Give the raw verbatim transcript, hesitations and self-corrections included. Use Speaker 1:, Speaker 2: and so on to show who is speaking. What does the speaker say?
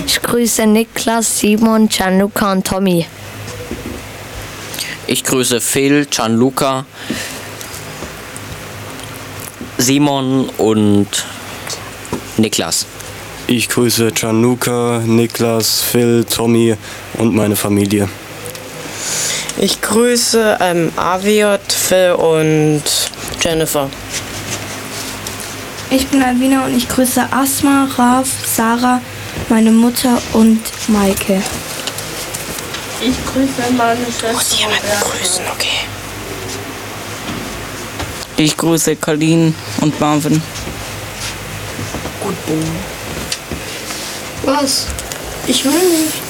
Speaker 1: Ich grüße Niklas, Simon, Gianluca und Tommy.
Speaker 2: Ich grüße Phil, Gianluca, Simon und Niklas.
Speaker 3: Ich grüße Gianluca, Niklas, Phil, Tommy und meine Familie.
Speaker 4: Ich grüße ähm, Aviot, Phil und Jennifer.
Speaker 5: Ich bin Alvina und ich grüße Asma, Raf, Sarah, meine Mutter und Maike.
Speaker 6: Ich grüße meine Schwester.
Speaker 4: Muss jemanden grüßen, okay.
Speaker 7: Ich grüße Colleen und Marvin.
Speaker 4: Gut, Boom.
Speaker 6: Was? Ich will nicht.